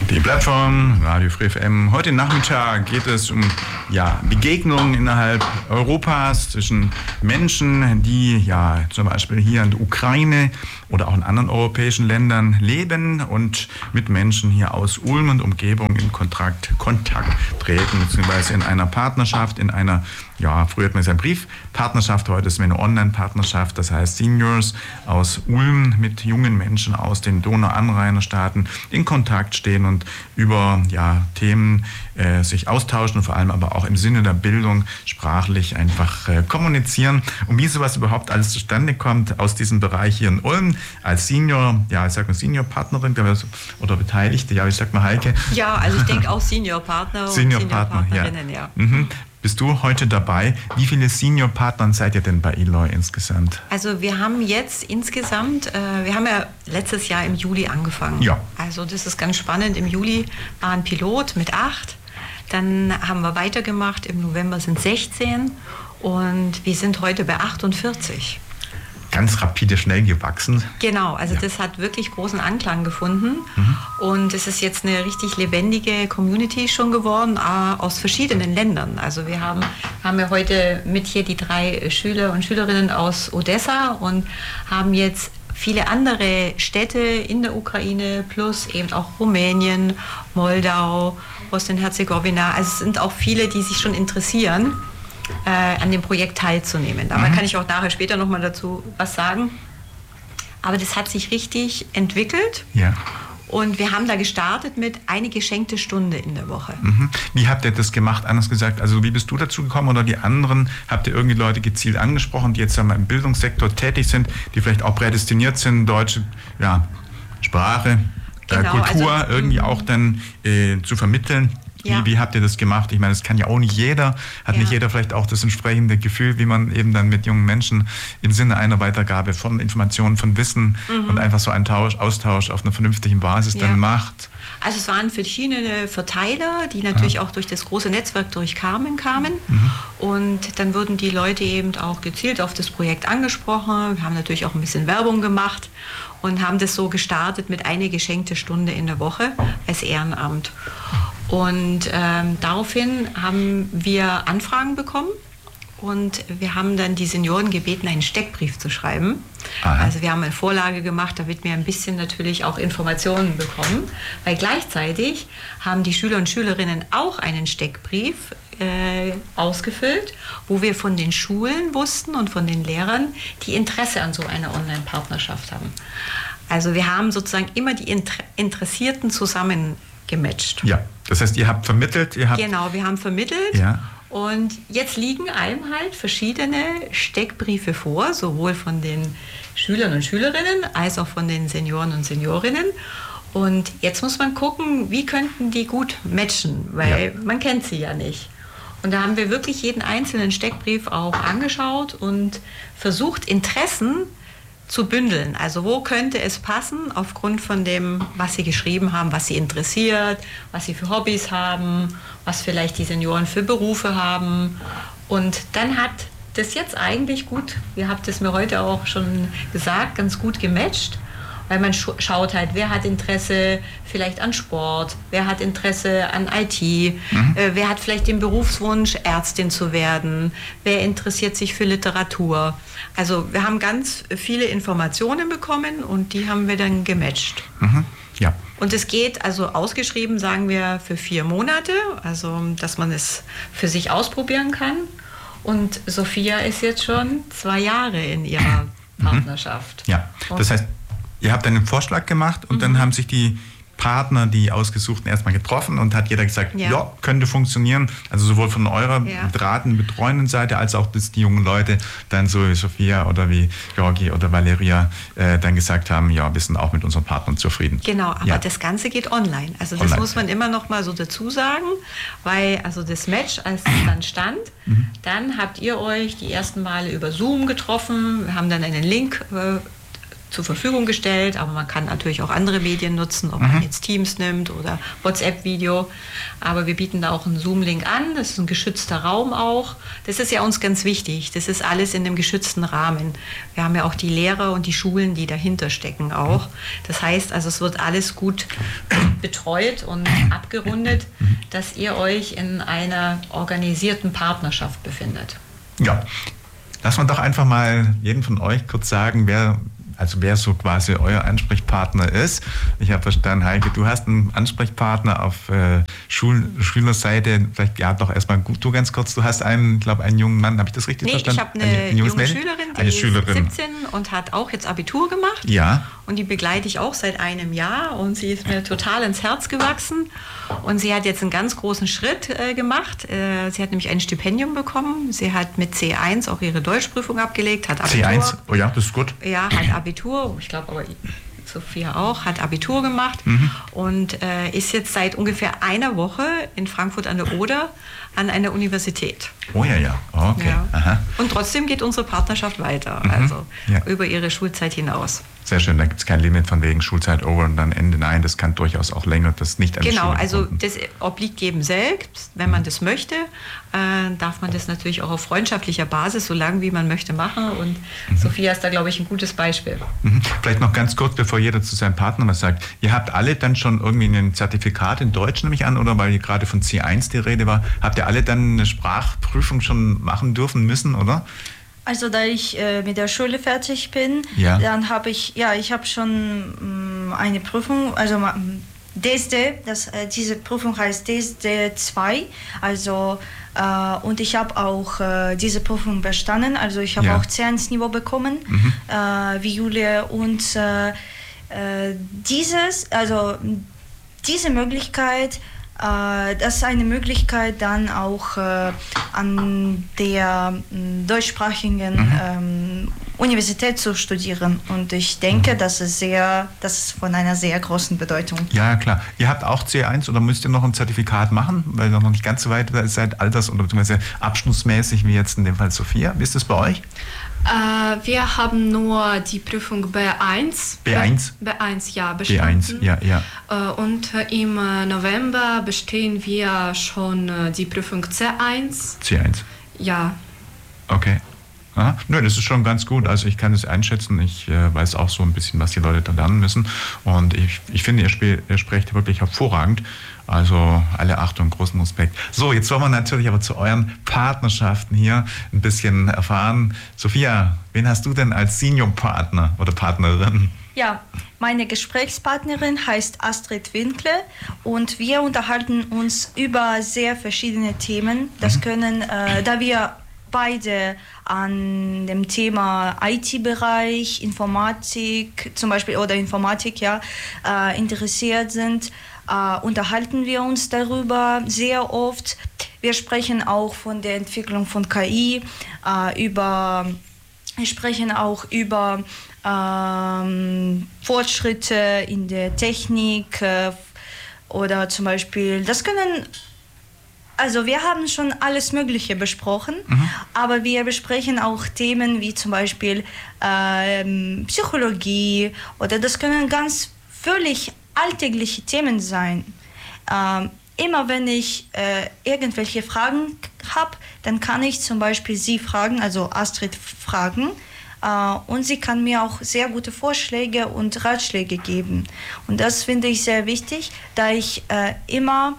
Die Plattform Radio Free FM. Heute Nachmittag geht es um Begegnungen innerhalb Europas zwischen Menschen, die zum Beispiel hier in der Ukraine oder auch in anderen europäischen Ländern leben und mit Menschen hier aus Ulm und Umgebung in Kontakt treten, beziehungsweise in einer Partnerschaft, in einer, früher hat man es ja Briefpartnerschaft, heute ist es eine Online-Partnerschaft, das heißt Seniors aus Ulm mit jungen Menschen aus den Donau-Anrainerstaaten in Kontakt stehen und über Themen sich austauschen und vor allem aber auch im Sinne der Bildung sprachlich einfach kommunizieren. Und wie sowas überhaupt alles zustande kommt aus diesem Bereich hier in Ulm als Senior, ich sag mal Senior-Partnerin oder Beteiligte, ich sag mal Heike. Ja, also ich denke auch Senior-Partner und Senior-Partnerinnen, Bist du heute dabei? Wie viele Senior-Partner seid ihr denn bei Eloy insgesamt? Also wir haben jetzt insgesamt, wir haben ja letztes Jahr im Juli angefangen. Ja. Also das ist ganz spannend. Im Juli war ein Pilot mit 8. Dann haben wir weitergemacht. Im November sind 16. Und wir sind heute bei 48. Ganz rapide, schnell gewachsen. Genau, also das hat wirklich großen Anklang gefunden. Und es ist jetzt eine richtig lebendige Community schon geworden, aus verschiedenen Ländern. Also wir haben ja heute mit hier die 3 Schüler und Schülerinnen aus Odessa und haben jetzt viele andere Städte in der Ukraine, plus eben auch Rumänien, Moldau, Bosnien-Herzegowina. Also es sind auch viele, die sich schon interessieren, an dem Projekt teilzunehmen. Da kann ich auch nachher später nochmal dazu was sagen. Aber das hat sich richtig entwickelt. Ja. Und wir haben da gestartet mit eine geschenkte Stunde in der Woche. Wie habt ihr das gemacht? Anders gesagt, also wie bist du dazu gekommen oder die anderen? Habt ihr irgendwie Leute gezielt angesprochen, die jetzt im Bildungssektor tätig sind, die vielleicht auch prädestiniert sind, deutsche Sprache, Kultur irgendwie auch dann zu vermitteln? Wie habt ihr das gemacht? Ich meine, das kann ja auch nicht jeder, nicht jeder vielleicht auch das entsprechende Gefühl, wie man eben dann mit jungen Menschen im Sinne einer Weitergabe von Informationen, von Wissen und einfach so einen Austausch auf einer vernünftigen Basis dann macht. Also es waren verschiedene Verteiler, die natürlich auch durch das große Netzwerk kamen. Und dann wurden die Leute eben auch gezielt auf das Projekt angesprochen. Wir haben natürlich auch ein bisschen Werbung gemacht und haben das so gestartet mit eine geschenkte Stunde in der Woche als Ehrenamt. Und daraufhin haben wir Anfragen bekommen und wir haben dann die Senioren gebeten, einen Steckbrief zu schreiben. Also wir haben eine Vorlage gemacht, damit wir ein bisschen natürlich auch Informationen bekommen, weil gleichzeitig haben die Schüler und Schülerinnen auch einen Steckbrief ausgefüllt, wo wir von den Schulen wussten und von den Lehrern, die Interesse an so einer Online-Partnerschaft haben. Also wir haben sozusagen immer die Interessierten zusammengematcht. Ja, das heißt, ihr habt vermittelt? Genau, wir haben vermittelt. Ja. Und jetzt liegen einem halt verschiedene Steckbriefe vor, sowohl von den Schülern und Schülerinnen als auch von den Senioren und Seniorinnen. Und jetzt muss man gucken, wie könnten die gut matchen, weil man kennt sie ja nicht. Und da haben wir wirklich jeden einzelnen Steckbrief auch angeschaut und versucht, Interessen zu bündeln. Also wo könnte es passen aufgrund von dem, was sie geschrieben haben, was sie interessiert, was sie für Hobbys haben, was vielleicht die Senioren für Berufe haben. Und dann hat das jetzt eigentlich gut, ihr habt es mir heute auch schon gesagt, ganz gut gematcht, weil man schaut halt, wer hat Interesse vielleicht an Sport, wer hat Interesse an IT, wer hat vielleicht den Berufswunsch, Ärztin zu werden, wer interessiert sich für Literatur. Also wir haben ganz viele Informationen bekommen und die haben wir dann gematcht. Ja. Und es geht also ausgeschrieben, sagen wir, für 4 Monate, also dass man es für sich ausprobieren kann. Und Sophia ist jetzt schon 2 Jahre in ihrer Partnerschaft. Ja, das heißt, ihr habt einen Vorschlag gemacht und dann haben sich die Partner, die Ausgesuchten, erstmal getroffen und hat jeder gesagt, ja, könnte funktionieren. Also sowohl von eurer betreuenden Seite als auch bis die jungen Leute dann so wie Sophia oder wie Georgi oder Valeria dann gesagt haben, ja, wir sind auch mit unseren Partnern zufrieden. Genau, aber das Ganze geht online. Also das muss man immer noch mal so dazu sagen, weil also das Match, als es dann stand, dann habt ihr euch die ersten Male über Zoom getroffen. Wir haben dann einen Link zur Verfügung gestellt, aber man kann natürlich auch andere Medien nutzen, ob man jetzt Teams nimmt oder WhatsApp-Video. Aber wir bieten da auch einen Zoom-Link an, das ist ein geschützter Raum auch. Das ist ja uns ganz wichtig, das ist alles in einem geschützten Rahmen. Wir haben ja auch die Lehrer und die Schulen, die dahinter stecken auch. Das heißt, also es wird alles gut betreut und abgerundet, dass ihr euch in einer organisierten Partnerschaft befindet. Ja, lass uns doch einfach mal jeden von euch kurz sagen, wer so quasi euer Ansprechpartner ist. Ich habe verstanden, Heike, du hast einen Ansprechpartner auf Schülerseite. Vielleicht doch erstmal du ganz kurz. Du hast einen jungen Mann, habe ich das richtig verstanden? Ich habe eine junge Schülerin, die ist 17 und hat auch jetzt Abitur gemacht. Ja. Und die begleite ich auch seit einem Jahr und sie ist mir total ins Herz gewachsen. Und sie hat jetzt einen ganz großen Schritt gemacht. Sie hat nämlich ein Stipendium bekommen. Sie hat mit C1 auch ihre Deutschprüfung abgelegt, hat Abitur. C1, oh ja, das ist gut. Ja, hat Abitur, ich glaube aber Sophia auch, hat Abitur gemacht und ist jetzt seit ungefähr einer Woche in Frankfurt an der Oder an einer Universität. Oh ja, okay. Ja. Aha. Und trotzdem geht unsere Partnerschaft weiter, über ihre Schulzeit hinaus. Sehr schön, da gibt es kein Limit von wegen Schulzeit over und dann Ende. Nein, das kann durchaus auch länger, das nicht an der Genau, Schule also gebunden. das obliegt jedem selbst. Wenn man das möchte, darf man das natürlich auch auf freundschaftlicher Basis, so lange wie man möchte, machen. Und Sophia ist da, glaube ich, ein gutes Beispiel. Vielleicht noch ganz kurz, bevor jeder zu seinem Partner was sagt. Ihr habt alle dann schon irgendwie ein Zertifikat in Deutsch, nehme ich an, oder weil hier gerade von C1 die Rede war, habt ihr alle dann eine Sprachprüfung schon machen dürfen müssen, oder? Also da ich mit der Schule fertig bin, dann habe ich habe schon eine Prüfung, also DSD, diese Prüfung heißt DSD 2, also und ich habe auch diese Prüfung bestanden, also ich habe auch C1-Niveau bekommen, wie Julia, und diese Möglichkeit, das ist eine Möglichkeit, dann auch an der deutschsprachigen Universität zu studieren. Und ich denke, das ist von einer sehr großen Bedeutung. Ja, klar. Ihr habt auch C1 oder müsst ihr noch ein Zertifikat machen, weil ihr noch nicht ganz so weit seid, alters- oder beziehungsweise abschlussmäßig, wie jetzt in dem Fall Sophia. Wie ist das bei euch? Wir haben nur die Prüfung B1. B1? B1, ja, bestanden. B1, ja. Und im November bestehen wir schon die Prüfung C1. C1? Ja. Okay. Aha. Nö, das ist schon ganz gut. Also ich kann es einschätzen. Ich weiß auch so ein bisschen, was die Leute da lernen müssen. Und ich finde, ihr sprecht wirklich hervorragend. Also alle Achtung, großen Respekt. So, jetzt wollen wir natürlich aber zu euren Partnerschaften hier ein bisschen erfahren. Sophia, wen hast du denn als Senior-Partner oder Partnerin? Ja, meine Gesprächspartnerin heißt Astrid Winkle und wir unterhalten uns über sehr verschiedene Themen. Das können, da wir beide an dem Thema IT-Bereich, Informatik zum Beispiel oder Informatik interessiert sind, unterhalten wir uns darüber sehr oft. Wir sprechen auch von der Entwicklung von KI, wir sprechen auch über Fortschritte in der Technik oder zum Beispiel, also wir haben schon alles Mögliche besprochen, aber wir besprechen auch Themen wie zum Beispiel Psychologie oder das können ganz völlig alltägliche Themen sein. Immer wenn ich irgendwelche Fragen habe, dann kann ich zum Beispiel sie fragen, also Astrid fragen, und sie kann mir auch sehr gute Vorschläge und Ratschläge geben. Und das finde ich sehr wichtig, da ich immer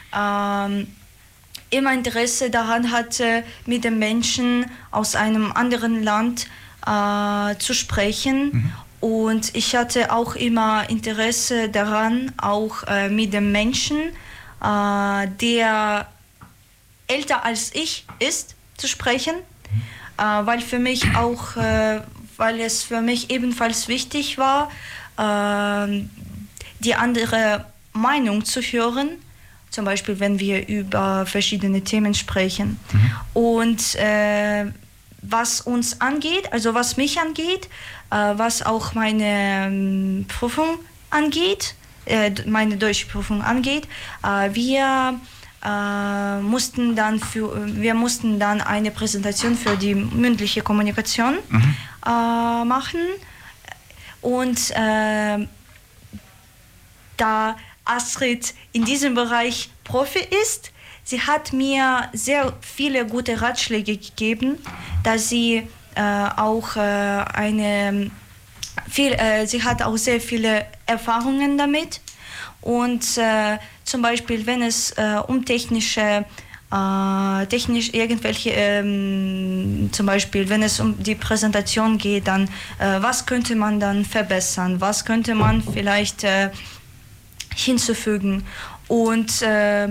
Interesse daran hatte, mit den Menschen aus einem anderen Land zu sprechen. Und ich hatte auch immer Interesse daran, auch mit dem Menschen, der älter als ich ist, zu sprechen, weil es für mich ebenfalls wichtig war, die andere Meinung zu hören, zum Beispiel wenn wir über verschiedene Themen sprechen. Und was uns angeht, also was mich angeht, was auch meine Prüfung angeht, meine Deutschprüfung angeht, wir mussten dann eine Präsentation für die mündliche Kommunikation machen. Und da Astrid in diesem Bereich Profi ist, sie hat mir sehr viele gute Ratschläge gegeben, da sie sie hat auch sehr viele Erfahrungen damit. Und zum Beispiel, wenn es um technisch irgendwelche, zum Beispiel, wenn es um die Präsentation geht, dann was könnte man dann verbessern, was könnte man vielleicht hinzufügen. Und